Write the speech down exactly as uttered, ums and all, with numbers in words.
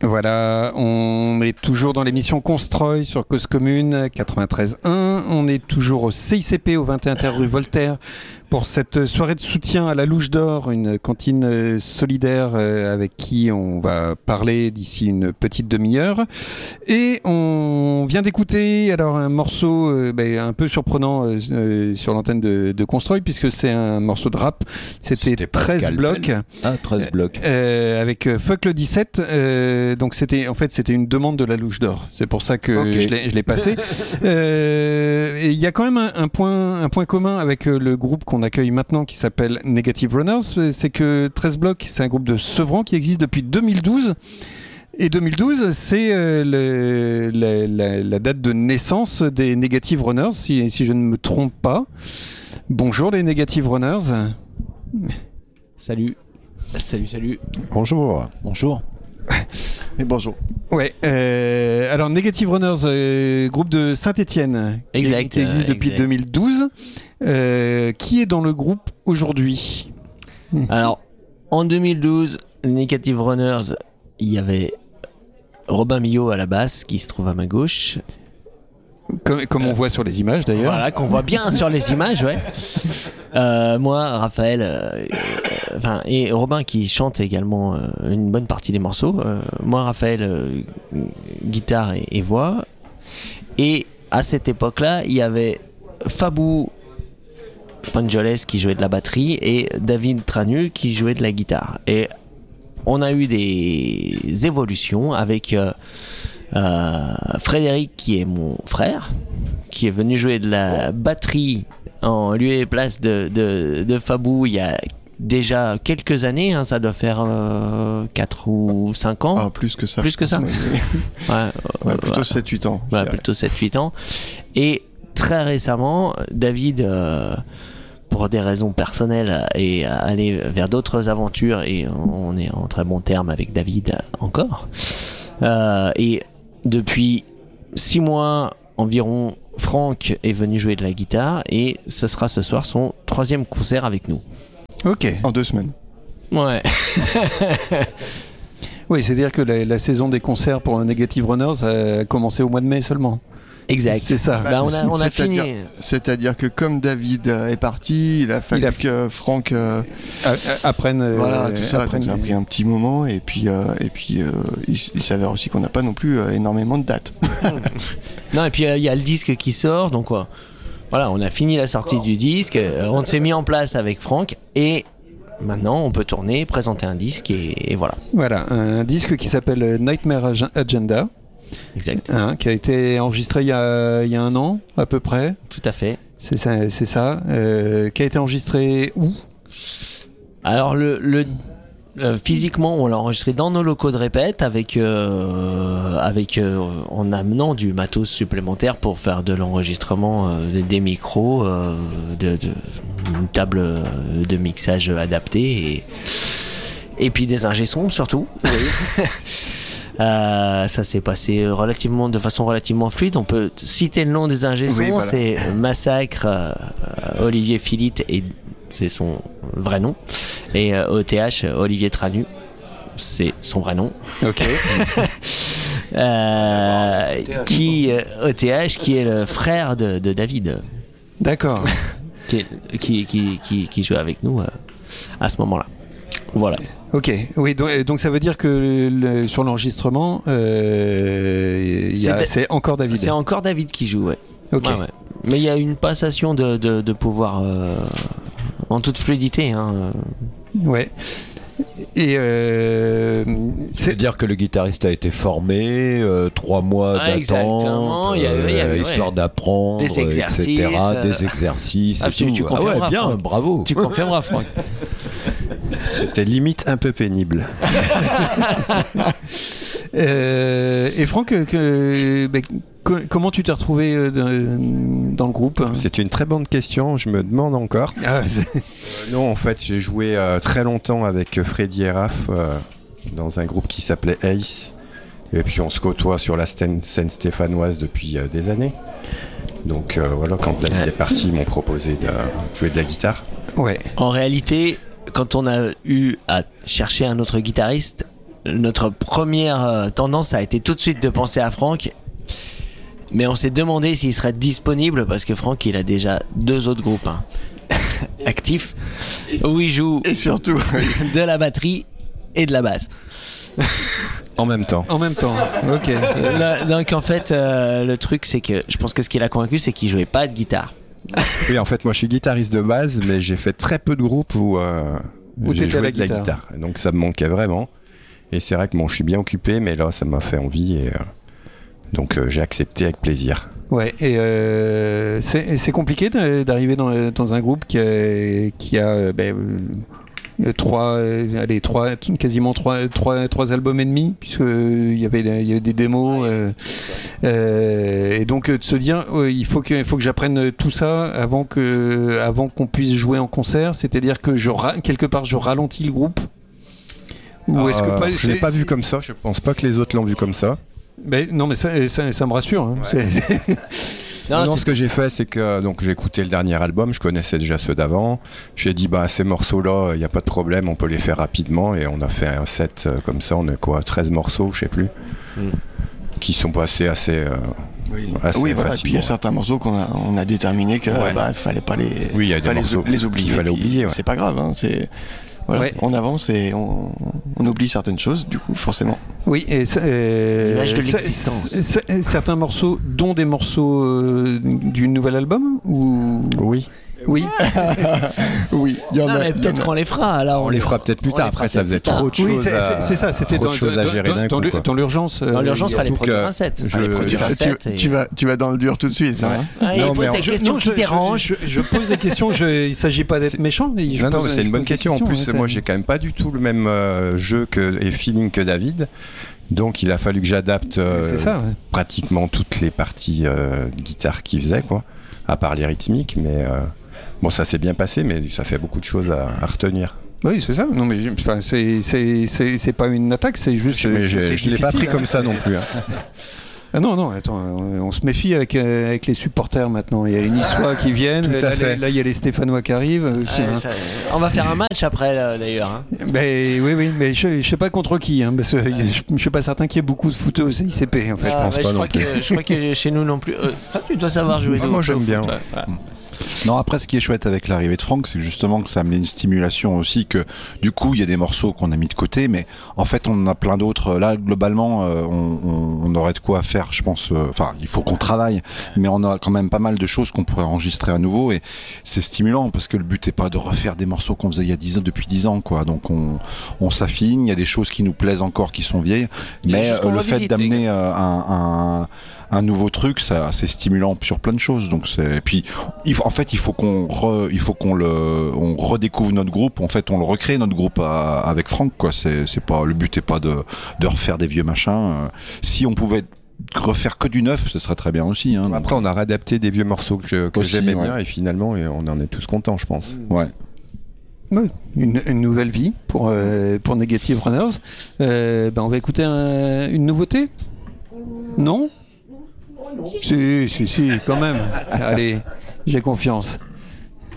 Voilà, on est toujours dans l'émission Constroy sur Cause Commune quatre-vingt-treize un. On est toujours au C I C P au vingt et un terre rue Voltaire pour cette soirée de soutien à la Louche d'Or, une cantine solidaire avec qui on va parler d'ici une petite demi-heure. Et on vient d'écouter alors un morceau euh, bah, un peu surprenant euh, sur l'antenne de, de Constroy, puisque c'est un morceau de rap. C'était, C'était treize blocs. Ah, treize blocs. Euh, avec euh, Fuck le dix-sept. Euh, donc c'était, en fait, c'était une demande de la Louche d'Or. C'est pour ça que okay. je, l'ai, je l'ai passé. euh, et il y a quand même un, un, point, un point commun avec euh, le groupe qu'on accueille maintenant qui s'appelle Negative Runners. C'est que treize blocs, c'est un groupe de Sevran qui existe depuis deux mille douze. Et deux mille douze, c'est euh, le, la, la, la date de naissance des Negative Runners, si, si je ne me trompe pas. Bonjour les Negative Runners. Salut. Salut, salut. Bonjour. Bonjour. Et bonjour. Ouais. Euh, alors Negative Runners, euh, groupe de Saint-Étienne, exact, qui, qui existe euh, depuis exact. deux mille douze. Euh, qui est dans le groupe aujourd'hui ? Alors, en deux mille douze, Negative Runners, il y avait Robin Millot à la basse, qui se trouve à ma gauche. Comme, comme on voit sur les images d'ailleurs. Voilà, qu'on voit bien sur les images, ouais. Euh, moi, Raphaël, euh, enfin, et Robin qui chante également euh, une bonne partie des morceaux. Euh, moi, Raphaël, euh, guitare et, et voix. Et à cette époque-là, il y avait Fabou Panjoles qui jouait de la batterie et David Tranu qui jouait de la guitare. Et on a eu des évolutions avec euh, euh, Frédéric qui est mon frère, qui est venu jouer de la batterie en lieu et place de, de, de Fabou il y a déjà quelques années, hein, ça doit faire euh, quatre ou cinq ans. Ah, plus que ça. Plus que ça ouais, ouais, ouais, plutôt ouais. sept huit ans. Ouais, plutôt sept huit ans. Et très récemment, David, euh, pour des raisons personnelles, est allé vers d'autres aventures et on est en très bon terme avec David encore. Euh, et depuis six mois environ, Franck est venu jouer de la guitare et ce sera ce soir son troisième concert avec nous. Ok. En deux semaines. Ouais. Oui, c'est-à-dire que la, la saison des concerts pour Negative Runners a commencé au mois de mai seulement. Exact. C'est ça. Bah, on a, on a fini. C'est-à-dire, c'est-à-dire que comme David est parti, il a fallu il a f... que Franck euh, apprenne. Euh, voilà, tout ça. apprenne... Donc ça a pris un petit moment et puis euh, et puis euh, il, il s'avère aussi qu'on n'a pas non plus euh, énormément de dates. Non, et puis il euh, y a le disque qui sort, donc quoi. Voilà, on a fini la sortie du disque, euh, on s'est mis en place avec Franck et maintenant on peut tourner, présenter un disque et, et voilà. Voilà, un disque qui s'appelle Nightmare Agenda. Exact. Hein, qui a été enregistré il y a, il y a un an à peu près. Tout à fait. C'est ça. C'est ça. Euh, qui a été enregistré où ? Alors le, le euh, physiquement, on l'a enregistré dans nos locaux de répète avec euh, avec euh, en amenant du matos supplémentaire pour faire de l'enregistrement, euh, des, des micros, euh, de, de, une table de mixage adaptée et et puis des ingé sons surtout. Oui. Euh, ça s'est passé relativement, de façon relativement fluide. On peut citer le nom des ingé-sons, oui, voilà. C'est Massacre, euh, Olivier Philippe, et c'est son vrai nom. Et euh, O T H, Olivier Tranu, c'est son vrai nom. Ok. euh, qui, O T H, qui est le frère de, de David. D'accord. qui, qui, qui, qui, qui joue avec nous euh, à ce moment-là. Voilà. Ok, oui, donc, donc ça veut dire que le, sur l'enregistrement, euh, y a, c'est, c'est encore David. C'est encore David qui joue, ouais. Ok. Ouais, ouais. Mais il y a une passation de, de, de pouvoir euh, en toute fluidité. Hein. Ouais. Et euh, c'est-à-dire que le guitariste a été formé, euh, trois mois ah, d'attente, il y a, il y a, euh, ouais. histoire d'apprendre, des exercices, et cetera, euh... des exercices. Ah, et tu, tout. tu confirmeras, ah ouais, bien, Franck. Bravo. Tu confirmeras, Franck. C'était limite un peu pénible. euh, et Franck, que, bah, que, comment tu t'es retrouvé euh, dans le groupe ? C'est une très bonne question, je me demande encore. Ah, euh, non, en fait, j'ai joué euh, très longtemps avec Freddy et Raph euh, dans un groupe qui s'appelait Ace. Et puis on se côtoie sur la scène, scène stéphanoise depuis euh, des années. Donc euh, voilà, quand David est parti, ils m'ont proposé de jouer de la guitare. Ouais. Ouais. En réalité, quand on a eu à chercher un autre guitariste, notre première euh, tendance a été tout de suite de penser à Franck. Mais on s'est demandé s'il serait disponible parce que Franck, il a déjà deux autres groupes hein, actifs où il joue Et surtout, de la batterie et de la basse. En même temps. En même temps, ok. Là, donc en fait, euh, le truc, c'est que je pense que ce qui l'a convaincu, c'est qu'il jouait pas de guitare. Oui, en fait, moi je suis guitariste de base, mais j'ai fait très peu de groupes où, euh, Où j'ai t'étais à joué la de la guitare. guitare. Et donc ça me manquait vraiment. Et c'est vrai que bon, je suis bien occupé, mais là ça m'a fait envie. Et, euh, donc euh, j'ai accepté avec plaisir. Ouais, et euh, c'est c'est compliqué de- d'arriver dans, dans un groupe qui a, qui a euh, ben, euh, trois, euh, allez, trois, quasiment trois, trois, trois albums et demi, puisqu'il y avait, il y avait des démos. Euh, euh, et donc euh, de se dire, euh, il faut que, il faut que j'apprenne tout ça avant que, avant qu'on puisse jouer en concert. C'est-à-dire que je, ra- quelque part, je ralentis le groupe. Ou est-ce que Euh, pas, je l'ai c'est- pas vu comme ça. Je pense pas que les autres l'ont vu comme ça. Ben, non, mais ça, ça, ça me rassure. Hein. C'est- Non, Non, c'est- ce que j'ai fait, c'est que donc j'ai écouté le dernier album, je connaissais déjà ceux d'avant. J'ai dit bah ces morceaux-là, il y a pas de problème, on peut les faire rapidement et on a fait un set euh, comme ça, on a quoi, treize morceaux, je sais plus, Mm. qui sont passés assez. euh, oui, assez oui voilà. Et puis il y a facilement. certains morceaux qu'on a, on a déterminé que Ouais. bah, fallait pas les, Oui, il y a des fallait morceaux les oublier. qu'il fallait Puis oublier, ouais. C'est pas grave, hein, c'est voilà, Ouais. on avance et on, on oublie certaines choses, du coup, forcément. Oui, et ça, euh, L'image de ça- l'existence. ça- certains morceaux, dont des morceaux euh, du nouvel album ou Oui. oui, Oui, il y en Non, a. mais il y en peut-être a. qu'on les fera. Alors On les fera peut-être plus on tard. les fera Après, ça peut-être faisait plus tard. trop de oui, choses. c'est à- c'est- c'est ça. C'était trop dans, de choses dans- à gérer dans- d'un dans coup, l'ur- quoi. dans l'urgence. euh, Dans l'urgence, il fallait surtout produire que un set. je- Fallait produire je- un Tu, set. et- tu vas, tu vas dans le dur tout de suite. Hein. Ah, il Non, pose mais des en- questions non, qui je- dérangent. Je, je pose des questions. Je, il ne s'agit pas d'être C'est- méchant. mais je Non, non, pose- mais c'est je une bonne pose des question. En questions, plus, hein, moi, ça- j'ai quand même pas du tout le même euh, jeu que, et feeling que David. Donc, il a fallu que j'adapte euh, C'est ça. Ouais. pratiquement toutes les parties euh, de guitare qu'il faisait, quoi. À part les rythmiques, mais euh, bon, ça s'est bien passé, mais ça fait beaucoup de choses à, à retenir. Oui, c'est ça. Non, mais je- enfin, c'est c'est c'est c'est pas une attaque, c'est juste. Mais je, c'est je l'ai pas difficile, pris hein. comme ça non plus. hein. Ah non, non, attends, on, on se méfie avec, euh, avec les supporters maintenant. Il y a les Niçois qui viennent, Tout à là, fait. là, il y a les Stéphanois qui arrivent. euh, Ouais, hein. ça- on va faire un match après, là, d'ailleurs. hein. Ben, oui, oui, mais je, je sais pas contre qui, hein, parce que je, je suis pas certain qu'il y ait beaucoup de footeux au C I C P, en fait. Ah, pense ouais, pas je non crois que, je crois que chez nous non plus. Euh, toi, tu dois savoir jouer. Ah, au- moi, au j'aime foot, bien. ouais. Voilà. Non, après, ce qui est chouette avec l'arrivée de Franck, c'est justement que ça a amené une stimulation aussi, que du coup, il y a des morceaux qu'on a mis de côté, mais en fait, on en a plein d'autres. Là, globalement, euh, on, on, on aurait de quoi faire, je pense. euh, Enfin, il faut qu'on travaille, mais on a quand même pas mal de choses qu'on pourrait enregistrer à nouveau, et c'est stimulant, parce que le but est pas de refaire des morceaux qu'on faisait il y a dix ans, depuis dix ans, quoi. Donc, on, on s'affine, il y a des choses qui nous plaisent encore, qui sont vieilles, Il y a des mais choses qu'on euh, le revisite, fait d'amener euh, un, un un nouveau truc, ça, c'est stimulant sur plein de choses. Donc c'est, et puis, il faut, en fait, il faut qu'on, re, il faut qu'on le, on redécouvre notre groupe. En fait, on le recrée notre groupe à, avec Franck, quoi. C'est, c'est pas, le but est pas de, de refaire des vieux machins. Euh, Si on pouvait refaire que du neuf, ce serait très bien aussi. Hein. Après, on a réadapté des vieux morceaux que, je- que Aussi, j'aimais ouais. bien et finalement, et on en est tous contents, je pense. Ouais. Ouais, une, une nouvelle vie pour, euh, pour Negative Runners. Euh, ben on va écouter un- une nouveauté. Non? Si, si, si, quand même. Allez, j'ai confiance.